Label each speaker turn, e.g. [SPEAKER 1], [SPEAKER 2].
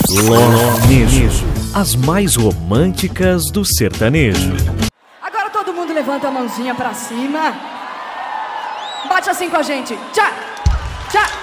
[SPEAKER 1] Lernejo, as mais românticas do sertanejo.
[SPEAKER 2] Agora todo mundo levanta a mãozinha pra cima. Bate assim com a gente. Tchá, tchá.